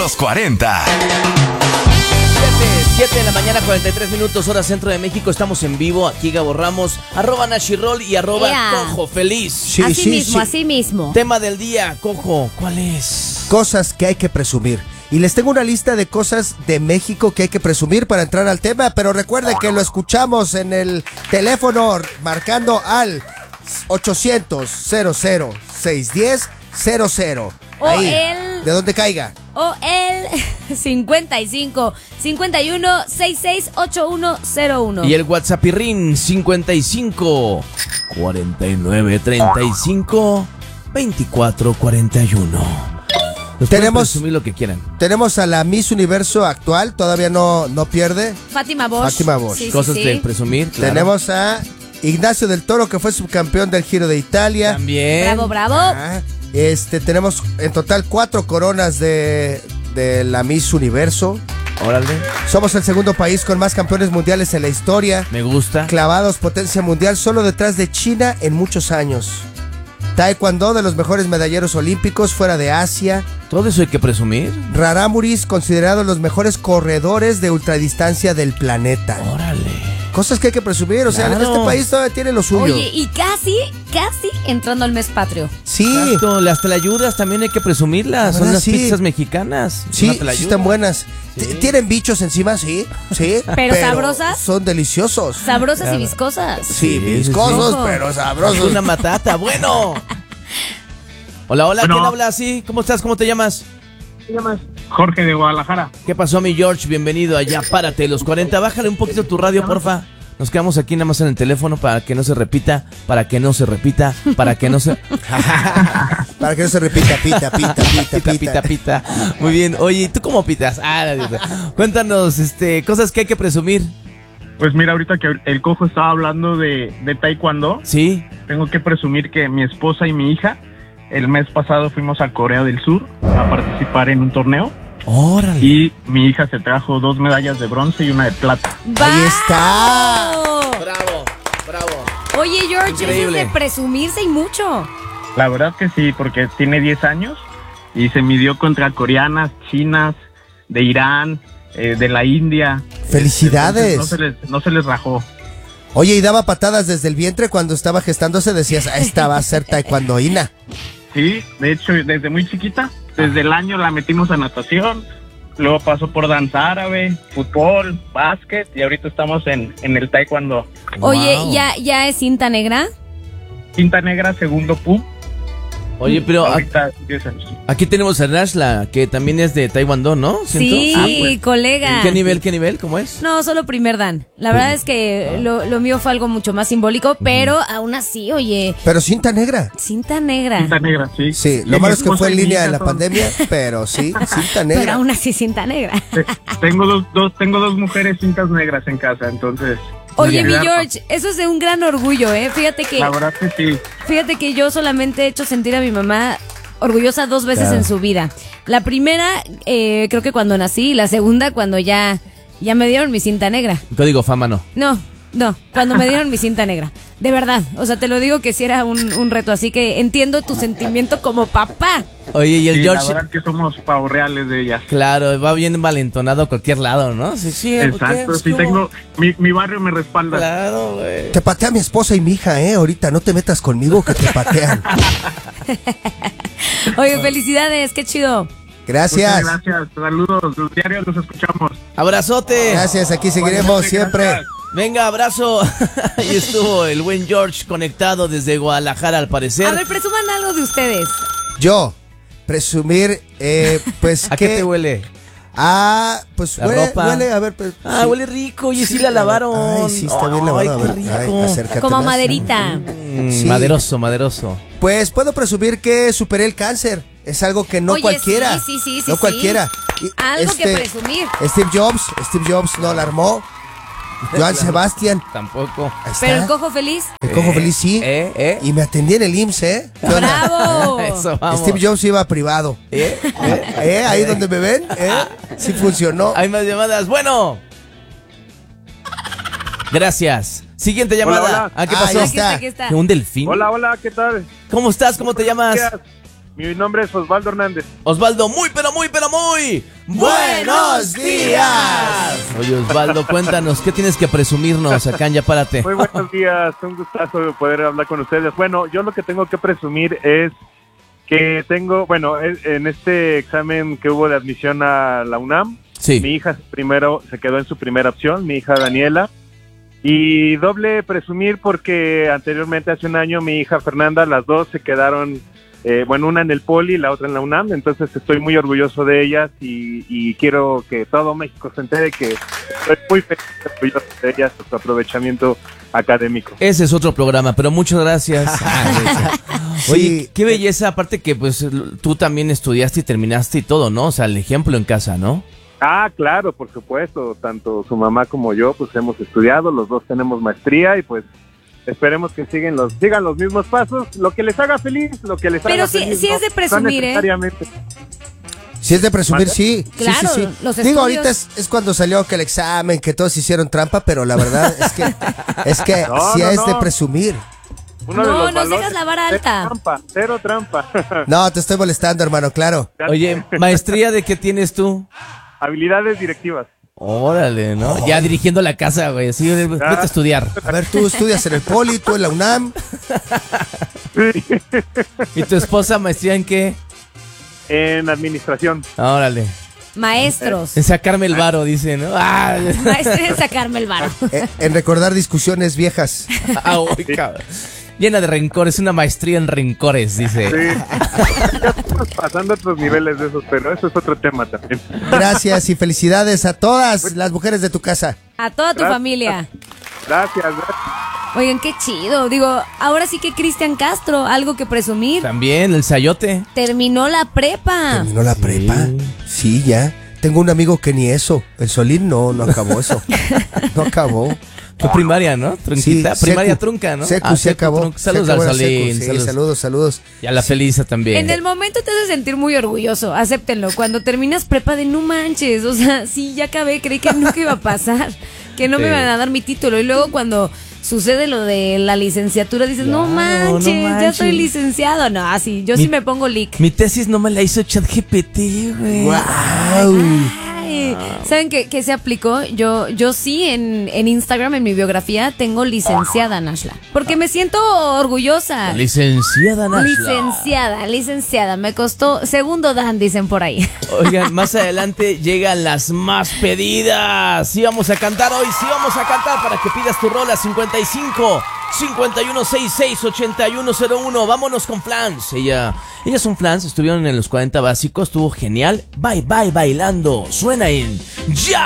los 40. 7 de la mañana, 43 minutos, hora centro de México. Estamos en vivo, aquí Gabo Ramos, @Nashirol y @Cojo Feliz. Sí, así mismo. Tema del día, Cojo, ¿cuál es? Cosas que hay que presumir. Y les tengo una lista de cosas de México que hay que presumir para entrar al tema, pero recuerden que lo escuchamos en el teléfono marcando al 800-00-610-00. O ahí, el... de donde caiga. O el 55 51 66 8101. Y el WhatsAppirrín 55 49 35 24 41. Tenemos presumir lo que quieran. Tenemos a la Miss Universo actual, todavía no pierde. Fátima Bosch. Sí, cosas de presumir, claro. Tenemos a Ignacio del Toro, que fue subcampeón del Giro de Italia. También. Bravo. Tenemos en total 4 coronas de la Miss Universo. Órale. Somos el segundo país con más campeones mundiales en la historia. Me gusta. Clavados, potencia mundial, solo detrás de China en muchos años. Taekwondo, de los mejores medalleros olímpicos fuera de Asia. Todo eso hay que presumir. Rarámuris, considerados los mejores corredores de ultradistancia del planeta. Órale. Cosas que hay que presumir, o sea, Claro. este país todavía tiene lo suyo. Oye, y casi entrando al mes patrio. Sí, Exacto, las telayudas también hay que presumirlas. Son ¿Verdad? las Sí. pizzas mexicanas. sí, Una sí telayuda. están buenas. Sí. ¿Tienen bichos encima? Sí. ¿Pero sabrosas? Son deliciosos. Sabrosas Claro. y viscosas. Sí, Sí, viscosos, sí. pero sabrosos. Una matata, bueno. Hola, Bueno. ¿quién habla así? ¿Cómo estás? ¿Cómo te llamas? ¿Te llamas? Jorge de Guadalajara. ¿Qué pasó, mi George? Bienvenido allá, párate, los 40. Bájale un poquito tu radio, porfa. Nos quedamos aquí nada más en el teléfono para que no se repita, para que no se repita. Para que no se repita, pita. Muy bien. Oye, ¿y tú cómo pitas? Cuéntanos, cosas que hay que presumir. Pues mira, ahorita que el Cojo estaba hablando de Taekwondo, ¿Sí? tengo que presumir que mi esposa y mi hija, el mes pasado fuimos a Corea del Sur a participar en un torneo. Órale. Y mi hija se trajo 2 medallas de bronce y una de plata. Ahí está. Bravo. Oye, George, eso es Increíble. de presumirse y mucho. La verdad que sí, porque tiene 10 años y se midió contra coreanas, chinas, de Irán, de la India. Felicidades. Entonces, no se les rajó. Oye, y daba patadas desde el vientre cuando estaba gestándose, decías, esta va a ser taekwondoína. Sí, de hecho, desde muy chiquita, desde el año la metimos a natación, luego pasó por danza árabe, fútbol, básquet y ahorita estamos en el taekwondo. Oye, Wow. ¿ya es cinta negra? Cinta negra, segundo PUM, Oye, pero ahorita 10 años. aquí tenemos a Nashla, que también es de Taekwondo, ¿no? ¿Siento? Sí, pues. colega. ¿Qué nivel? ¿Cómo es? No, solo primer dan. La verdad es que lo mío fue algo mucho más simbólico, pero aún así, oye, Pero cinta negra. cinta negra. Cinta negra, sí. Sí, Y lo mi malo es que esposa fue en y mi línea hija de la son- pandemia, pero sí, cinta Pero negra. aún así cinta negra. Tengo dos mujeres cintas negras en casa, entonces. Oye, mi Cuidado. George, eso es de un gran orgullo, ¿eh? Fíjate La verdad que sí. que yo solamente he hecho sentir a mi mamá orgullosa 2 veces Claro. en su vida. La primera, creo que cuando nací, y la segunda cuando ya me dieron mi cinta negra. Código fama, no. No, cuando me dieron mi cinta negra. De verdad, o sea, te lo digo que sí era un reto, así que entiendo tu sentimiento como papá. Oye, y el Sí, George, la verdad que somos pavorreales de ellas. claro, va bien valentonado a cualquier lado, ¿no? Sí, Exacto, sí tengo, mi barrio me respalda. Claro, güey. Te patea mi esposa y mi hija, ahorita no te metas conmigo que te patean. Oye, felicidades, qué chido. Gracias. Muchas gracias, saludos, los diarios los escuchamos. Abrazote. Gracias, aquí seguiremos siempre. Gracias. Venga, abrazo. Ahí estuvo el buen George conectado desde Guadalajara, al parecer. A ver, presuman algo de ustedes. Yo, presumir, pues ¿A qué te huele? Pues La huele, ropa. a ver, pues, Ah, sí. huele rico. Oye, sí la lavaron. Ay, sí, está bien lavado. A Ay, ver, qué ay, rico. acércate Como más. maderita. Sí. Maderoso. Pues puedo presumir que superé el cáncer. Es algo que no Oye, cualquiera. sí, no sí. cualquiera. Y Algo que presumir. Steve Jobs no la armó. Joan Sebastián. Tampoco. Ahí está. Pero el cojo feliz. El cojo feliz, sí. Y me atendí en el IMSS, ¿Qué onda? ¡Bravo! Eso, vamos. Steve Jobs iba a privado. Ahí donde me ven, sí funcionó. Hay más llamadas. Bueno. Gracias. Siguiente llamada. Hola. ¿Ah, qué Ah, pasó? ahí está. Aquí está. ¿Un delfín? Hola, ¿qué tal? ¿Cómo estás? ¿Cómo te llamas? Gracias. Mi nombre es Osvaldo Hernández. Osvaldo, muy, pero muy, pero muy ¡Buenos días! Oye, Osvaldo, cuéntanos, ¿qué tienes que presumirnos acá en Ya Párate? Muy buenos días, un gustazo poder hablar con ustedes. Bueno, yo lo que tengo que presumir es que tengo, bueno, en este examen que hubo de admisión a la UNAM, Sí. mi hija primero se quedó en su primera opción, mi hija Daniela. Y doble presumir porque anteriormente, hace un año, mi hija Fernanda, las dos se quedaron, una en el Poli y la otra en la UNAM. Entonces estoy muy orgulloso de ellas y quiero que todo México se entere que estoy muy feliz y orgulloso de ellas por su aprovechamiento académico. Ese es otro programa, pero muchas gracias. Oye, Sí. qué belleza, aparte que pues tú también estudiaste y terminaste y todo, ¿no? O sea, el ejemplo en casa, ¿no? Ah, claro, por supuesto, tanto su mamá como yo pues hemos estudiado, los dos tenemos maestría y pues esperemos que sigan los mismos pasos, lo que les haga feliz, lo que les Pero haga sí- feliz. sí es de no presumir, ¿eh? necesariamente. Si es de presumir, sí. Claro, sí. los Digo, estudios. ahorita es cuando salió que el examen, que todos hicieron trampa, pero la verdad es que No, sí no, es no. de presumir. Uno de No, los nos valores, dejas la vara alta. Cero trampa. No, te estoy molestando, hermano, claro. Oye, maestría de qué tienes tú? Habilidades directivas. Órale, ¿no? Ya dirigiendo la casa, güey. Así, vete a estudiar. A ver, tú estudias en el Poli, tú en la UNAM. ¿Y tu esposa maestría en qué? En administración. Órale. Maestros. En sacarme el varo, dice, ¿no? Ah, Maestría en sacarme el varo. En recordar discusiones viejas. uy, cabrón. Llena de rencores, una maestría en rencores, dice. Sí. Ya estamos pasando a otros niveles de esos, pero eso es otro tema también. Gracias y felicidades a todas las mujeres de tu casa. A toda tu Gracias. familia. Gracias. Oigan, qué chido. Digo, ahora sí que Cristian Castro, algo que presumir. También el sayote. Terminó la prepa. ¿Terminó la prepa? Sí, ya. Tengo un amigo que ni eso. El Solín no acabó eso. No acabó. Fue primaria, ¿no? Trunquita. Sí, Primaria secu. trunca, ¿no? Secu, se acabó. Trunca. Saludos Se al acabó la Solín. secu, sí, saludos. Y a la Felisa también. En el momento te hace sentir muy orgulloso, acéptenlo. Cuando terminas prepa de no manches, o sea, sí, ya acabé, creí que nunca iba a pasar, que no me Sí. iban a dar mi título. Y luego cuando sucede lo de la licenciatura, dices, no Claro, manches, no ya manches. soy licenciado. No, así, yo Mi- sí me pongo leak. Mi tesis no me la hizo ChatGPT, güey. Ay, ¿saben qué se aplicó? Yo sí en Instagram, en mi biografía, tengo licenciada, Nashla. Porque me siento orgullosa. Licenciada Nashla. Licenciada. Me costó segundo dan, dicen por ahí. Oigan, más adelante llegan las más pedidas. Sí vamos a cantar hoy, sí vamos a cantar para que pidas tu rola 55 5166 8101. Vámonos con Flans. Ellas son Flans, estuvieron en los 40 básicos, estuvo genial. Bye bye bailando. Suena en Ya